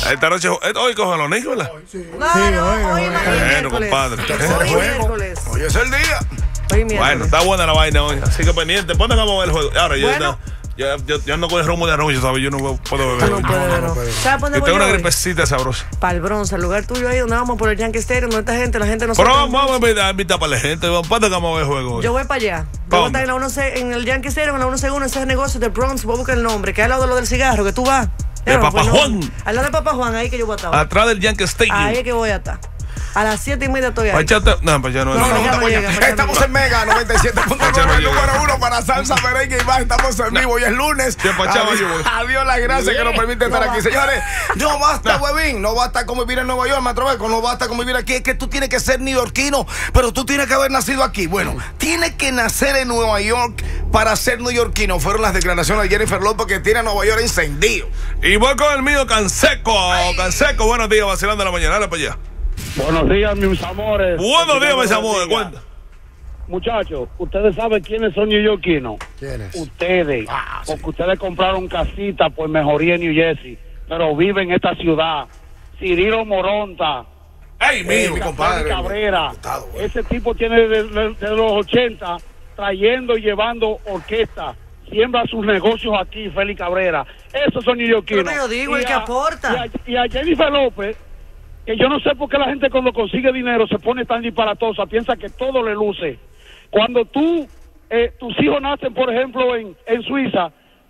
Esta noche, hoy coge los Knicks, ¿verdad? Sí. Hoy Bueno, compadre. miércoles. Hoy es el día. Bueno, está buena la vaina hoy. Así que pendiente. ¿Cuándo vamos a ver el juego? Ahora, yo ando con el rumbo de arroyo, ¿sabes? Yo no puedo beber. Yo tengo una gripecita sabrosa. Para el Bronce, el lugar tuyo ahí donde vamos por el Yankee Stadium, donde esta gente, la gente no sabe. Pero vamos a invitar para la gente. ¿Cuándo vamos a ver el juego hoy? Yo voy para allá. Yo voy a estar en el Yankee Stadium, en la 1C1, ese negocio de Bronx. Voy a buscar el nombre, que es al lado de lo del cigarro, que tú vas. De Papá Juan. Al lado de Papá Juan, ahí que yo voy a estar. Atrás del Yankee Stadium. Ahí es que voy a estar. A las 7:30 estoy ahí. No, pues ya no. Estamos en Mega 97.9, el número 1 para salsa, merengue y más. Estamos en vivo y es lunes. Adiós las gracias que nos permite estar aquí. Señores, no basta, huevín. No basta convivir en Nueva York, Matrobeco. No basta convivir aquí. Es que tú tienes que ser neoyorquino, pero tú tienes que haber nacido aquí. Bueno, tienes que nacer en Nueva York para ser neoyorquino. Fueron las declaraciones de Jennifer López, que tiene a Nueva York encendido. Y voy con el mío, Canseco. Canseco, buenos días, vacilando la mañana. Dale para allá. Buenos días, mis amores. Buenos días, mis amores. Cuenta. Muchachos, ¿ustedes saben quiénes son neoyorquinos? ¿Quiénes? Ustedes. Porque ustedes compraron casita por mejoría en New Jersey, pero viven en esta ciudad. Cirilo Moronta. ¡Ey, mi compadre! Cabrera. Ese tipo tiene de los 80 trayendo y llevando orquesta. Siembra sus negocios aquí, Félix Cabrera. Esos son neoyorquinos. Pero yo digo, el que aporta. Y a Jennifer López, que yo no sé por qué la gente cuando consigue dinero se pone tan disparatosa, piensa que todo le luce. Cuando tus hijos nacen, por ejemplo, en Suiza,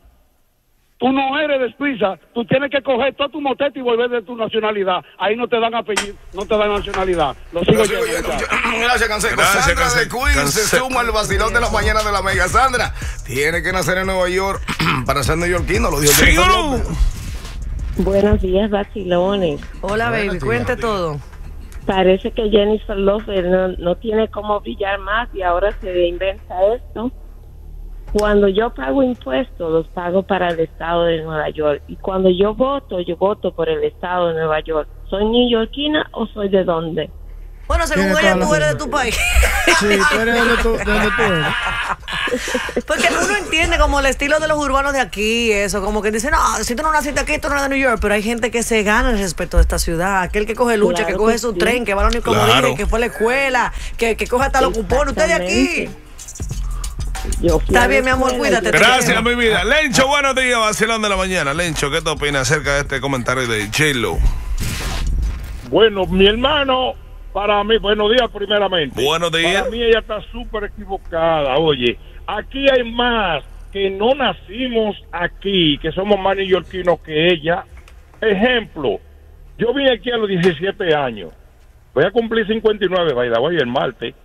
tú no eres de Suiza, tú tienes que coger todo tu motete y volver de tu nacionalidad. Ahí no te dan apellido, no te dan nacionalidad. Lo sigo yo. Gracias, Canseco. Sandra de Queens se suma al vacilón de la mañana de la Mega. Sandra, tiene que nacer en Nueva York para ser neoyorquino, lo dijo Jennifer López. Buenos días, vacilones. Hola, baby, cuente todo. Parece que Jennifer López no tiene cómo brillar más y ahora se inventa esto. Cuando yo pago impuestos, los pago para el estado de Nueva York. Y cuando yo voto por el estado de Nueva York. ¿Soy neoyorquina o soy de dónde? Bueno, según ella, tú eres de tu país. Sí, tú eres donde tú eres. Porque uno entiende como el estilo de los urbanos de aquí, eso, como que dicen, no, si tú no naciste aquí, tú no eres de New York, pero hay gente que se gana el respeto de esta ciudad, aquel que coge lucha, que coge su tren, que va a la única comodidad, que fue a la escuela, que coge hasta los cupones, usted de aquí. Está bien, mi amor, cuídate. Gracias, mi vida. Lencho, buenos días, vacilón de la mañana. Lencho, ¿qué te opinas acerca de este comentario de J-Lo? Bueno, mi hermano, para mí, buenos días primeramente. Buenos días. Para mí ella está súper equivocada. Oye, aquí hay más que no nacimos aquí, que somos más neoyorquinos que ella. Ejemplo, yo vine aquí a los 17 años. Voy a cumplir 59, by the way, el martes.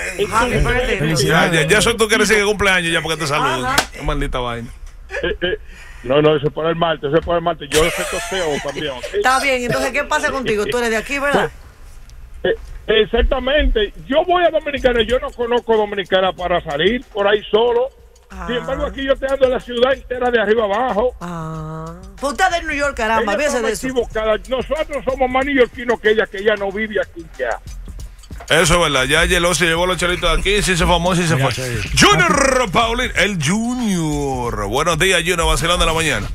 Ya eso tú quieres decir que cumpleaños ya porque te saludo. Qué maldita vaina. No, eso es para el martes, Yo sé tosteo también. ¿Okay? Está bien, entonces, ¿qué pasa contigo? Tú eres de aquí, ¿verdad? Exactamente. Yo voy a Dominicana, yo no conozco Dominicana para salir por ahí solo. Sin embargo, aquí yo te ando en la ciudad entera de arriba abajo. Pues usted es de New York, caramba, fíjese de eso. Nosotros somos más neoyorquinos que ella no vive aquí ya. Eso es verdad, ya J-Lo se llevó los chelitos de aquí, sí se famoso y se fue. Junior Paulín, el Junior. Buenos días, Junior, vacilón de la mañana.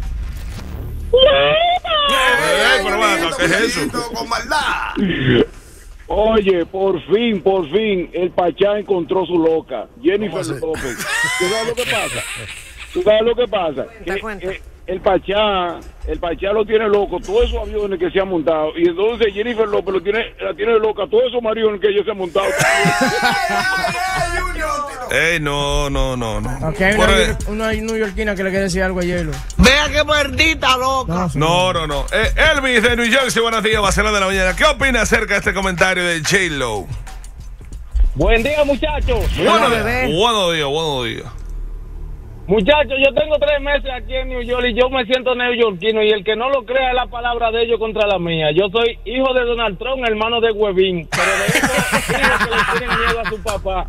¿Qué es eso? Con maldad. Oye, por fin, el Pachá encontró su loca, Jennifer López. ¿Tú sabes lo que pasa? Que el Pachá lo tiene loco, todos esos aviones que se han montado, y entonces Jennifer López la tiene loca, todos esos mariones que ella se han montado. No. Ok, hay una neoyorquina que le quiere decir algo a Hielo. Vea qué maldita loca. No. Elvis de New Jersey, buenos días, vacilón de la mañana. ¿Qué opina acerca de este comentario de J-Lo? Buen día, muchachos. Buenos días. Muchachos, yo tengo 3 meses aquí en New York y yo me siento neoyorquino, y el que no lo crea es la palabra de ellos contra la mía. Yo soy hijo de Donald Trump, hermano de Huevín, pero de esos hijos que le tienen miedo a su papá.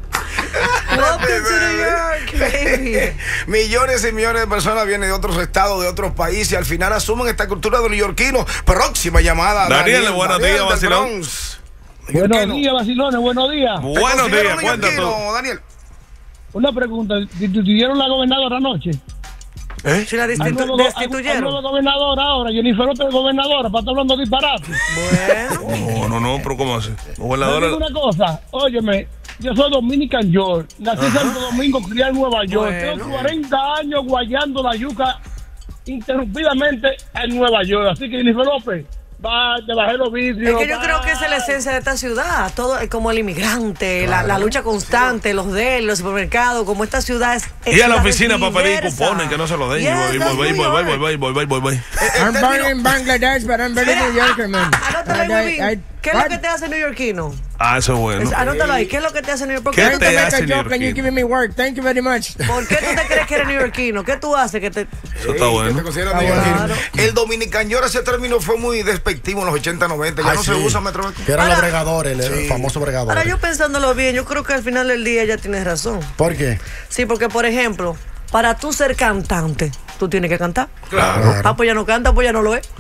Millones y millones de personas vienen de otros estados, de otros países, y al final asumen esta cultura de neoyorquino. Próxima llamada. Daniel, buenos días, vacilón. Buenos días, vacilones, buenos días. Buenos días, cuéntanos, Daniel. Una pregunta, ¿tuvieron la gobernadora anoche? Si la destituyeron. Hay nueva gobernadora ahora, Jennifer López es gobernadora, para estar hablando disparate. Bueno. No, pero ¿cómo así? Gobernadora. Te digo una cosa, óyeme, yo soy Dominican York, nací en Santo Domingo, crié en Nueva York, tengo 40 años guayando la yuca interrumpidamente en Nueva York, así que Jennifer López, te bajé los vidrios. Es que yo creo que esa es la esencia de esta ciudad, todo como el inmigrante, la lucha constante, los supermercados, como esta ciudad es. Y a la oficina para pedir cupones, que no se lo den. Voy. I'm born in Bangladesh, but I'm very New Yorker, man. ¿Qué es lo que te hace neoyorquino? Eso es bueno. Anótalo ahí. ¿Qué es lo que te hace neoyorquino? ¿Qué te hace neoyorquino? You giving me work. Thank you very much. ¿Por qué tú te crees que eres neoyorquino? ¿Qué tú haces que te? Eso está bueno. Claro. El Dominican York, ese término fue muy despectivo en los 80, 90. Ya no se usa, Metro. Que eran los bregadores, el famoso bregador. Ahora yo pensándolo bien, yo creo que al final del día ya tienes razón. ¿Por qué? Sí, porque por ejemplo, para tú ser cantante, tú tienes que cantar. Claro. Pues ya no canta, pues ya no lo es.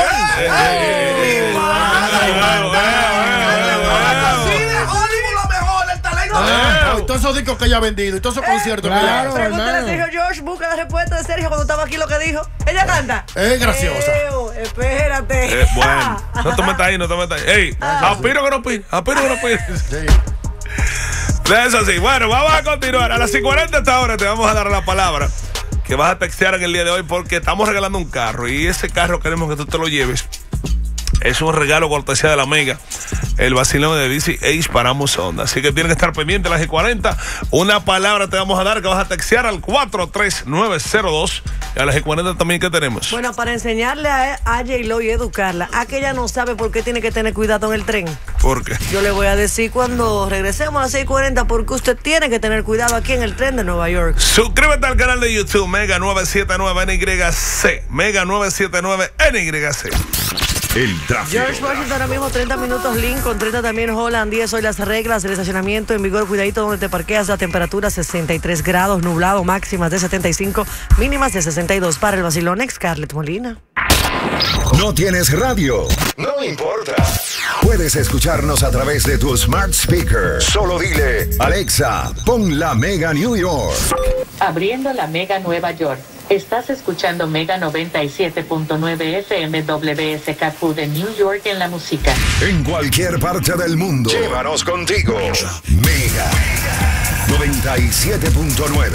Todos esos discos que ella ha vendido y todos esos conciertos que ella hace. Pregúntale a Sergio George, busca la respuesta de Sergio cuando estaba aquí lo que dijo. Ella canta. Es graciosa. Espérate. Bueno, no te metas ahí. Ey, aspiro que no pide. Sí. Eso sí. Bueno, vamos a continuar. A las 5:40 hasta ahora te vamos a dar la palabra que vas a textear en el día de hoy porque estamos regalando un carro y ese carro queremos que tú te lo lleves. Es un regalo cortesía de la Mega, el vacilón de DC Age para Musonda. Así que tienes que estar pendiente a las 40. Una palabra te vamos a dar que vas a textear al 43902. Y a las 40 también, ¿qué tenemos? Bueno, para enseñarle a J-Lo y educarla, a que ella no sabe por qué tiene que tener cuidado en el tren. ¿Por qué? Yo le voy a decir cuando regresemos a las 6:40 porque usted tiene que tener cuidado aquí en el tren de Nueva York. Suscríbete al canal de YouTube Mega 979 NYC. Mega 979 NYC. El tráfico. George Washington ahora mismo 30 minutos Lincoln, 30 también Holland, 10 hoy las reglas, el estacionamiento en vigor, cuidadito donde te parqueas, la temperatura 63 grados, nublado, máximas de 75, mínimas de 62 para el vacilón Scarlett Molina. ¿No tienes radio? No importa. Puedes escucharnos a través de tu smart speaker. Solo dile, Alexa, pon la Mega New York. Abriendo la Mega Nueva York. Estás escuchando Mega 97.9 FM WSKQ de New York en la música. En cualquier parte del mundo. Llévanos contigo. Mega 97.9.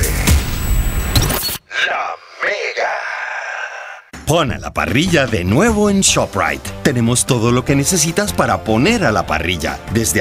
La Mega. Pon a la parrilla de nuevo en ShopRite. Tenemos todo lo que necesitas para poner a la parrilla, desde